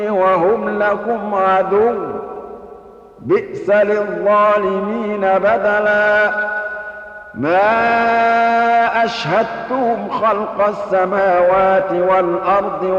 وهم لكم عدو بئس للظالمين بدلا ما أشهدتهم خلق السماوات والأرض